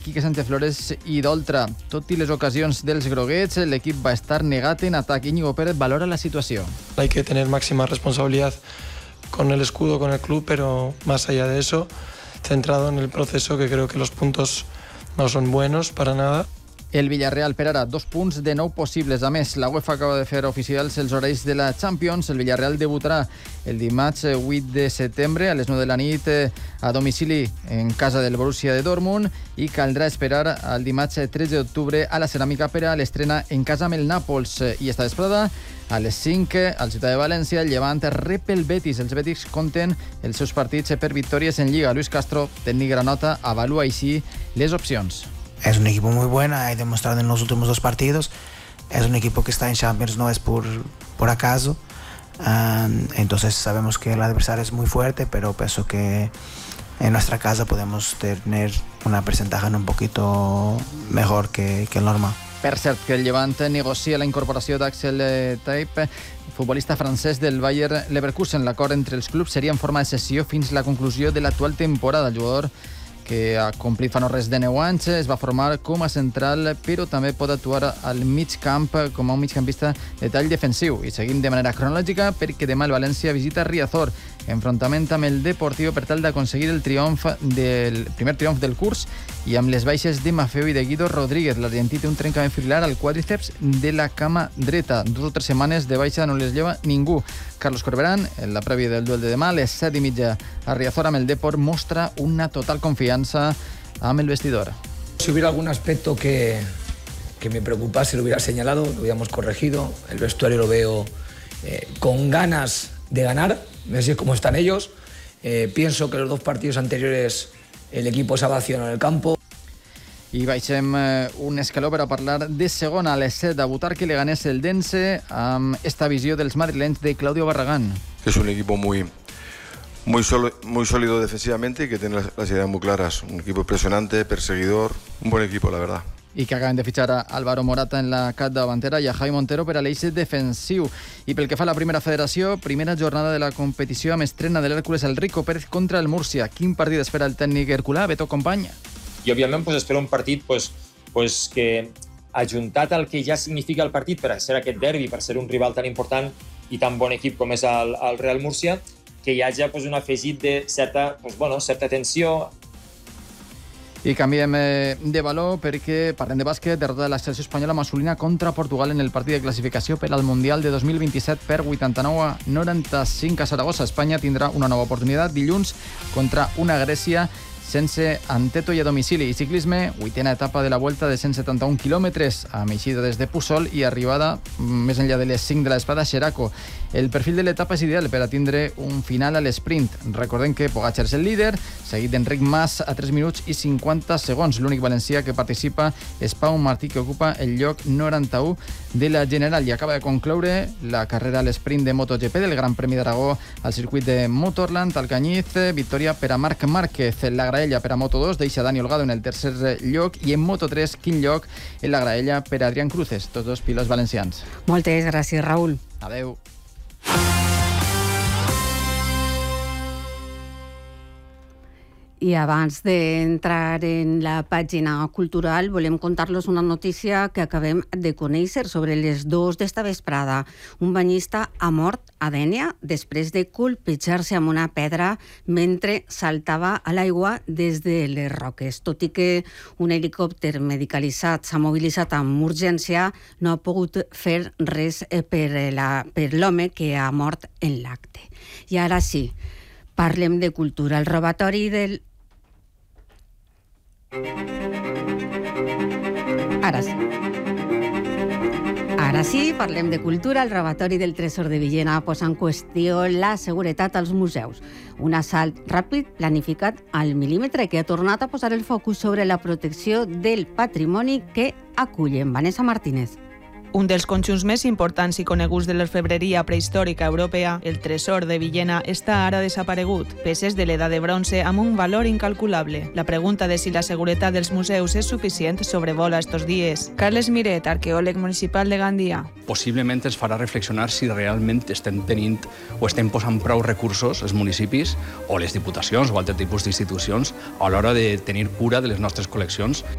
Quique Sánchez-Flores i d'Oltra. Tot i les ocasions dels groguets, l'equip va estar negat en atac. Íñigo Pérez valora la situació. Hay que tener máxima responsabilidad con el escudo, con el club, pero más allá de eso, centrado en el proceso, que creo que los puntos no son buenos para nada. El Villarreal per ara 2 punts de 9 possibles. A més, la UEFA acaba de fer oficials els horaris de la Champions. El Villarreal debutarà el dimarts 8 de setembre a les 9 de la nit a domicili en casa del Borussia de Dortmund i caldrà esperar el dimarts 13 d'octubre a la Ceràmica per a l'estrena en casa amb el Nàpols. I esta vesprada a les 5 al Ciutat de València el Llevant rep el Betis. Els Betis compten els seus partits per victòries en Lliga. Luis Castro, tècnic granota, avalua així les opcions. Es un equipo muy bueno, ha demostrado en los últimos 2 partidos. Es un equipo que está en Champions, no es por acaso. Entonces sabemos que el adversario es muy fuerte, pero pienso que en nuestra casa podemos tener una porcentaje un poquito mejor que el normal. Per cert, que el Llevant negocia la incorporació d'Axel Taip, futbolista francès del Bayer Leverkusen. L'acord entre els clubs seria en forma de cessió fins la conclusió de l'actual temporada. El jugador, que ha complit fa no res de 9 anys, es va formar com a central, però també pot actuar al mig camp com a un migcampista de tall defensiu. I seguim de manera cronològica perquè demà el València visita Riazor, enfrontament amb el Deportivo per tal d'aconseguir el primer triomf del curs, i amb les baixes de Maffeo i de Guido Rodríguez. L'argentí té un trencament fibrilar al quàdriceps de la cama dreta. 2 o 3 setmanes de baixa no les lleva ningú. Carlos Corberán, en la prèvia del duel de demà, a les 7:30 a Riazor amb el Deport, mostra una total confiança amb el vestidor. Si hubiera algún aspecto que me preocupase, lo hubiera señalado, lo hubiéramos corregido. El vestuario lo veo con ganas de ganar, así es como están ellos. Pienso que los 2 partidos anteriores el equipo se ha vaciado en el campo. I baixem un escaló per a parlar de segona. A les 7 de Butarque le ganés el Dense amb esta visió dels madrilenys de Claudio Barragán. Es un equipo muy sólido defensivamente y que tiene las ideas muy claras. Un equipo impresionante, perseguidor, un buen equipo, la verdad. I que acaben de fitxar a Álvaro Morata en la capdavantera i a Javi Montero per a l'eix defensiu. I pel que fa a la primera federació, primera jornada de la competició amb estrena de l'Hèrcules el Rico Pérez contra el Múrcia. Quin partit espera el tècnic herculà, Beto Company? I òbviament espera un partit que, ajuntat al que ja significa el partit per a ser aquest derbi, per ser un rival tan important i tan bon equip com és el Real Múrcia, que hi hagi un afegit de certa tensió. I canviem de valor perquè parlem de bàsquet. Derrota de la selecció espanyola masculina contra Portugal en el partit de classificació per al Mundial de 2027 per 89-95 a Saragossa. Espanya tindrà una nova oportunitat dilluns contra una Grècia sense Anteto i a domicili. I ciclisme, 8ª etapa de la Vuelta de 171 quilòmetres, amb eixida des de Puçol i arribada més enllà de les 5 de l'Espada a Xeraco. El perfil de l'etapa és ideal per a tindre un final a l'esprint. Recordem que Pogačar és el líder, seguit d'Enric Mas a 3 minuts i 50 segons. L'únic valencià que participa és Pau Martí, que ocupa el lloc 91 de la general. I acaba de concloure la carrera a l'esprint de MotoGP del Gran Premi d'Aragó al circuit de Motorland, al Cañiz. Victòria per a Marc Márquez. La graella per a Moto2 deixa Dani Olgado en el tercer lloc i en Moto3 quin lloc en la graella per a Adrián Cruces, tots 2 pilots valencians. Moltes gràcies, Raül. Adeu. I abans d'entrar en la pàgina cultural, volem contar-los una notícia que acabem de conèixer sobre les 2 d'esta vesprada. Un banyista ha mort a Dénia després de colpejar-se amb una pedra mentre saltava a l'aigua des de les roques. Tot i que un helicòpter medicalitzat s'ha mobilitzat amb urgència, no ha pogut fer res per l'home que ha mort en l'acte. I ara sí, parlem de cultura. El robatori del... Ara sí, parlem de cultura. El robatori del Tresor de Villena posa en qüestió la seguretat als museus. Un assalt ràpid planificat al mil·límetre que ha tornat a posar el focus sobre la protecció del patrimoni que acullen. Vanessa Martínez. Un dels conjunts més importants i coneguts de l'orfebreria prehistòrica europea, el Tresor de Villena, està ara desaparegut. Peces de l'edat de bronze amb un valor incalculable. La pregunta de si la seguretat dels museus és suficient sobrevola estos dies. Carles Miret, arqueòleg municipal de Gandia. Possiblement ens farà reflexionar si realment estem tenint o estem posant prou recursos els municipis o les diputacions o altres tipus d'institucions a l'hora de tenir cura de les nostres col·leccions.